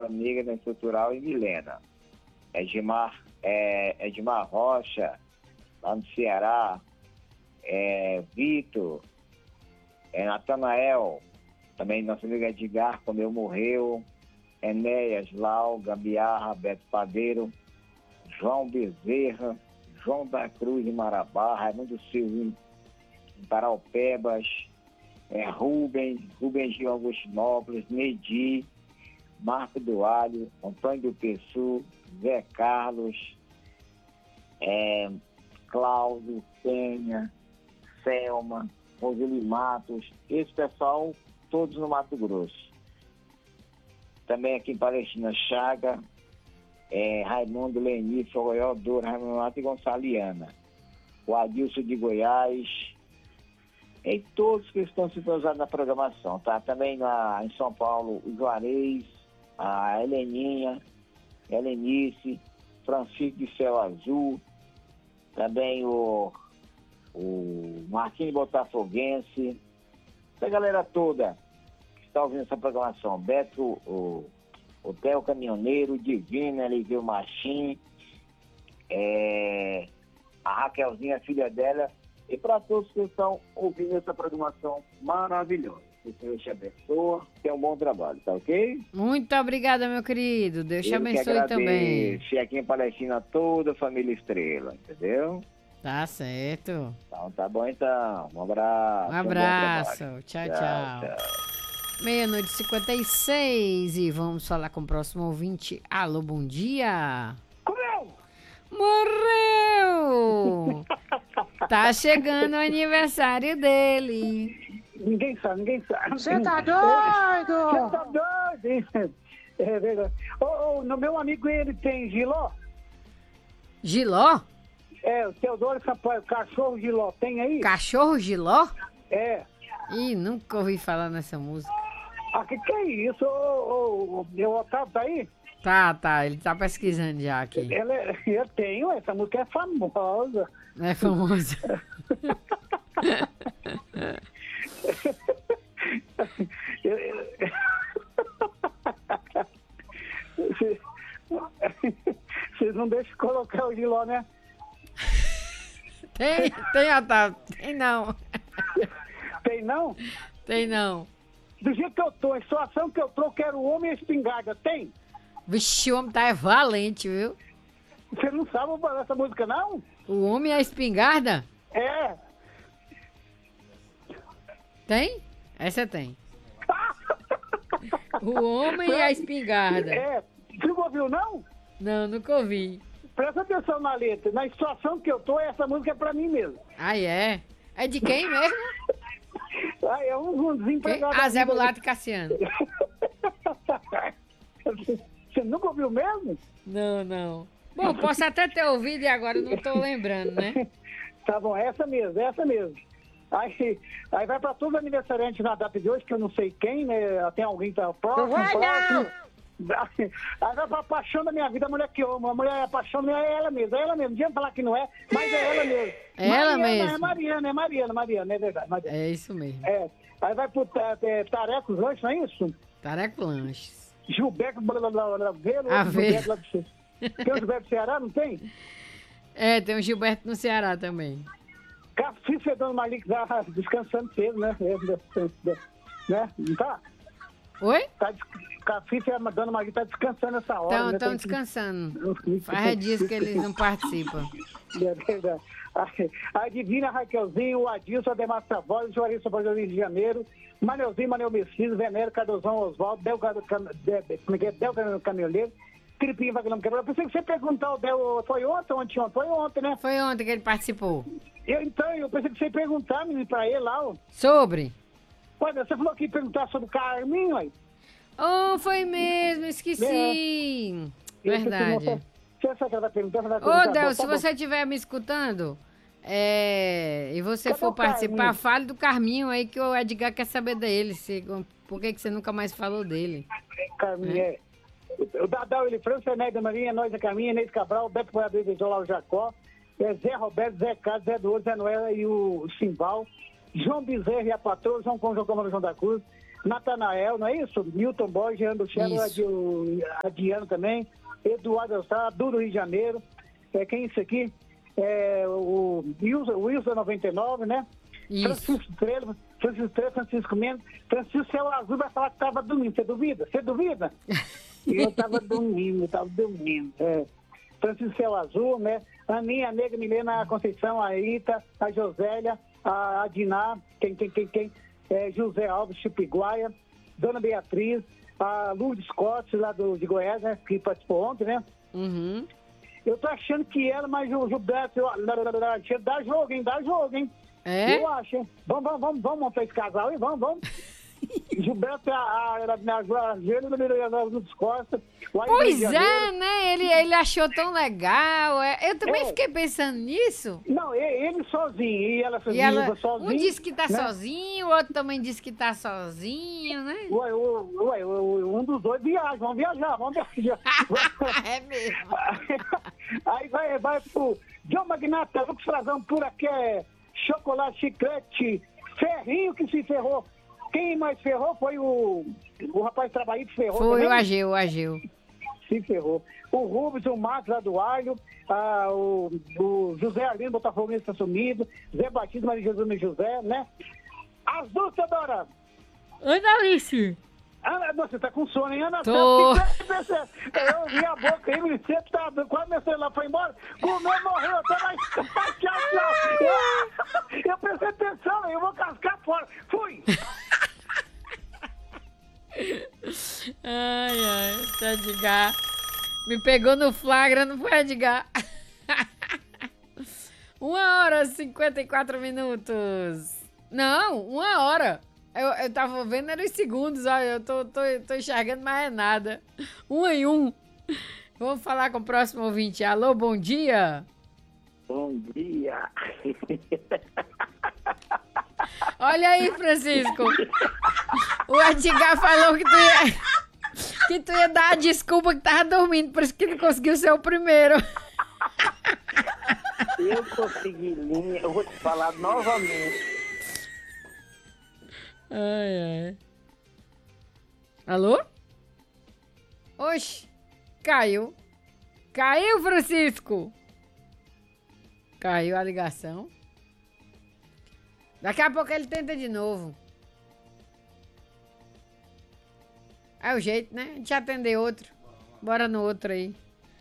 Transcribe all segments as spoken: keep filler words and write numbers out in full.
Negra, na Estrutural e Milena. Edmar, é, Edmar Rocha, lá no Ceará. É, Vitor, é, Natanael, também nosso amigo Edgar, quando eu morreu. Enéas, Lau, Gambiarra, Beto Padeiro, João Bezerra, João da Cruz em Marabá, Raimundo Silva em Paraupebas, é, Rubens, Rubens de Augustinópolis, Medi, Marco do Alho, Antônio do Pessu, Zé Carlos, é, Cláudio, Penha, Selma, Roseli Matos, esse pessoal todos no Mato Grosso. Também aqui em Palestina, Chaga, é, Raimundo, Leni, Fogoió, Douro, Raimundo Mato e Gonçaliana. O Adilson de Goiás, e todos que estão sintonizados na programação, tá? Também na, em São Paulo, o Juarez, a Heleninha, Helenice, Francisco de Céu Azul, também o, o Marquinhos Botafoguense, essa galera toda está ouvindo essa programação. Beto, o Hotel Caminhoneiro, Divina, Eliseu Machim, é, a Raquelzinha, filha dela, e para todos que estão ouvindo essa programação maravilhosa. Que o Senhor te abençoe, tenha um bom trabalho, tá ok? Muito obrigada, meu querido. Deus te abençoe também. E aqui em Palestina, toda a família Estrela, entendeu? Tá certo. Então tá bom então. Um abraço. Um abraço. Um tchau, tchau, tchau. tchau. Meia-noite e cinquenta e seis e vamos falar com o próximo ouvinte. Alô, bom dia. Morreu! Morreu! Tá chegando o aniversário dele. Ninguém sabe, ninguém sabe. Você tá doido? Você tá doido? É verdade. Ô, ô, no meu amigo, ele tem Giló? Giló? É, o Teodoro Sampaio, cachorro Giló, tem aí? Cachorro Giló? É. Ih, nunca ouvi falar nessa música. Ah, que que é isso? Ô, ô, ô, meu Otávio tá aí? Tá, tá, ele tá pesquisando já aqui. Ela é, eu tenho, essa música é famosa. É famosa. Eu- eu- Vocês- Vocês não deixam colocar o Giló, né? Tem, tem, Otávio? Tem não. Tem não? Tem não. Do jeito que eu tô, a situação que eu tô, eu quero o homem e a espingarda. Tem? Vixe, o homem tá valente, viu? Você não sabe essa música, não? O homem e a espingarda? É. Tem? Essa tem. O homem e a espingarda. É. Você não ouviu, não? Não, nunca ouvi. Presta atenção na letra. Na situação que eu tô, essa música é pra mim mesmo. Ah, é? É de quem mesmo? Ah, é um, um Quem? desempregado. Ah, Zé Mulato e Cassiano. Você nunca ouviu mesmo? Não, não. Bom, posso até ter ouvido e agora não tô lembrando, né? Tá bom, essa mesmo, essa mesmo. Aí, aí vai pra todos os aniversariantes na data de hoje, que eu não sei quem, né? Tem alguém que tá próximo, Não vai, próximo. Aí vai pra paixão da minha vida, a mulher que eu amo. A mulher é a paixão da minha, é ela mesmo, é ela mesmo. Não adianta falar que não é, mas é ela mesmo. É ela Mariana, mesmo. É Mariana, é Mariana, Mariana, é verdade. Mariana. É isso mesmo. É. Aí vai pro é, Tarecos Lanches, não é isso? Tareco Lanches. Gilberto blá, blá, blá, blá, Velo, Aveiro. Gilberto lá do Ce- Tem o Gilberto do Ceará, não tem? É, tem o Gilberto no Ceará também. Cafi Fedando Malik tá descansando cedo, né? É, né? Não tá? Oi? Tá des... Cafi Fedando Malik tá descansando essa hora. Estão né? tão Tem- descansando. Faz dias que eles não participam. É verdade. A, a Divina Raquelzinho, o Adilson, Ademar Savoy, o Juarez Savoy, Rio de Janeiro, Manelzinho, Manel Messias, Venero, Cadozão, Oswaldo, Delgado, Cam... de... como é que é? Delgado Caminhoneiro, Tripinho, Vagalão Quebrado. Eu pensei que você perguntar o Del... Foi ontem, ontem, ontem? Foi ontem, né? Foi ontem que ele participou. Eu, então, eu pensei que você ia perguntar, menino, pra ele lá, ó. Sobre? Olha, você falou que ia perguntar sobre o Carminho, aí. Oh, foi mesmo, esqueci. Verdade. Você sabe que ela vai perguntar? Ela vai Ô, perguntar. Del, Bom, se tá bom. você estiver me escutando é, e você Cadê for o participar, Carminho? fale do Carminho aí que o Edgar quer saber dele. Se, por que, que você nunca mais falou dele? Carminho, é. O Dadal, ele França, Néida Marinha, Nós da Caminha, Neide Cabral, Beto Boiadeiro de Jolau Jacó, é Zé Roberto, Zé Carlos, Zé Douro, Zé Noela e o Simval, João Bezerra e a patroa, João Conjão Câmara João da Cruz, Natanael, não é isso? Milton Borges, Jean do Chelo, Adiano também, Eduardo Eustáquio, do Rio de Janeiro. É, quem é isso aqui? É, o Wilson, Wilson noventa e nove, né? Isso. Francisco Estrela, Francisco Estrela, Francisco Mendes. Francisco Céu Azul vai falar que estava dormindo. Você duvida? Você duvida? E eu estava dormindo, estava dormindo. É. Francisco Céu Azul, né? Aninha, Negra, Milena, a Conceição, a Ita, a Josélia, a Adiná, quem, quem, quem, quem? É, José Alves, Chipiguaia, Dona Beatriz, a Lourdes Scott, lá do, de Goiás, né? Que participou ontem, né? Uhum. Eu tô achando que ela, mas o Gilberto, dá jogo, hein? Dá jogo, hein? É? Eu acho, hein? Vamos, vamos, vamos, vamos montar esse casal aí, vamos, vamos. Gilberto, a Gênero dos Costa. Pois é, né? Ele, ele achou tão legal. É. Eu também É. fiquei pensando nisso. Não, ele sozinho, e ela E sozinha, ela, sozinho. um disse que tá né? sozinho, o outro também disse que tá sozinho, né? Ué, ué, ué, um dos dois viaja, vamos viajar, vamos viajar. É mesmo. Aí vai, vai pro John Magnata, Lucas Frazão, por aqui é chocolate, chiclete, ferrinho que se ferrou. Quem mais ferrou foi o, o rapaz trabalhista que ferrou. Foi também. o Ageu, o Ageu. Se ferrou. O Rubens, o Marcos lá do Alho, ah, o, o José Arlindo, Botafoguense assumido, Zé Batista, Maria Jesus e José, né? As duas, Teodora. Oi, Alice. Ana, você tá com sono, hein, Ana? Tô. Eu vi a boca aí, você tá, quase meu celular foi embora, comeu, morreu, até mais. Tchau, tchau. Eu, eu prestei atenção, eu vou cascar fora. Fui. Ai, ai, Edgar. Me pegou no flagra, não foi, Edgar? Uma hora e cinquenta e quatro minutos. Não, uma hora. Eu, eu tava vendo, era os segundos, olha, eu tô, tô, tô enxergando, mas é nada. Um em um. Vamos falar com o próximo ouvinte. Alô, bom dia. Bom dia. Olha aí, Francisco. O Edgar falou que tu ia, que tu ia dar a desculpa que tava dormindo, por isso que ele conseguiu ser o primeiro. Eu consegui linha, eu vou te falar novamente. Ai, ai. Alô? Oxi, caiu. Caiu, Francisco. Caiu a ligação. Daqui a pouco ele tenta de novo. É o jeito, né? A gente atender outro. Bora no outro aí.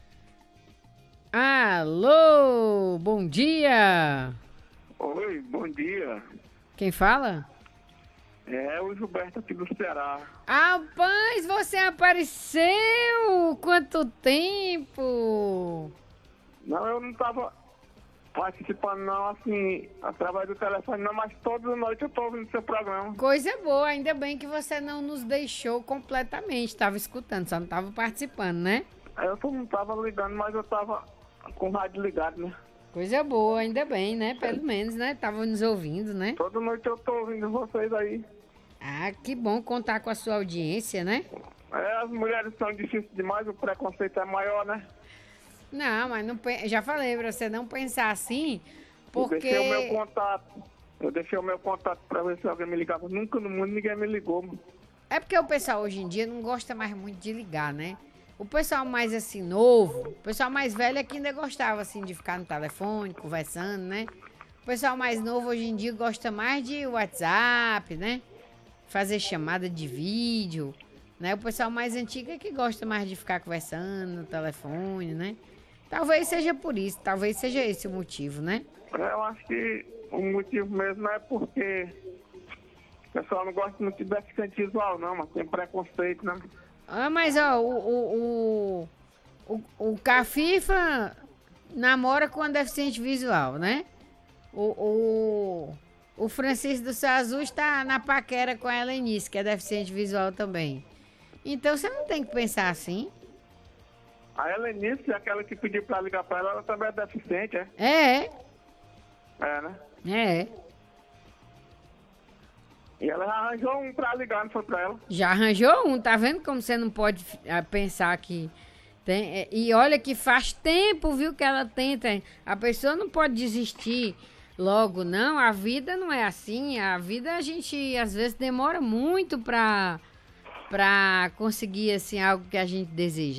Alô, bom dia. Oi, bom dia. Quem fala? É o Gilberto aqui do Ceará. Rapaz, você apareceu! Quanto tempo! Não, eu não tava participando não, assim, através do telefone não, mas toda noite eu tô ouvindo seu programa. Coisa boa, ainda bem que você não nos deixou completamente. Tava escutando, só não tava participando, né? Eu só não tava ligando, mas eu tava com o rádio ligado, né? Coisa boa, ainda bem, né? Pelo menos, né? Tava nos ouvindo, né? Toda noite eu tô ouvindo vocês aí. Ah, que bom contar com a sua audiência, né? É, as mulheres são difíceis demais, o preconceito é maior, né? Não, mas não, pe- já falei pra você não pensar assim, porque... Eu deixei o meu contato. Eu deixei o meu contato pra ver se alguém me ligava. Nunca no mundo ninguém me ligou, mano. É porque o pessoal hoje em dia não gosta mais muito de ligar, né? O pessoal mais assim, novo, o pessoal mais velho é que ainda gostava assim de ficar no telefone, conversando, né? O pessoal mais novo hoje em dia gosta mais de WhatsApp, né? Fazer chamada de vídeo, né? O pessoal mais antigo é que gosta mais de ficar conversando no telefone, né? Talvez seja por isso, talvez seja esse o motivo, né? Eu acho que o motivo mesmo não é porque o pessoal não gosta muito de deficiente visual, não, mas tem preconceito, né? Ah, mas ó, o, o, o, o, o Cafifa namora com uma deficiente visual, né? O, o, o Francisco do Céu Azul está na paquera com a Helenice, que é deficiente visual também. Então você não tem que pensar assim. A Helenice, aquela que pediu pra ligar pra ela, ela também é deficiente, é? É, É, né? é. E ela arranjou um pra ligar, não foi pra ela? Já arranjou um, tá vendo como você não pode ah, pensar que tem, é, e olha que faz tempo, viu, que ela tenta. A pessoa não pode desistir logo, não. A vida não é assim. A vida a gente às vezes demora muito para para conseguir assim algo que a gente deseja.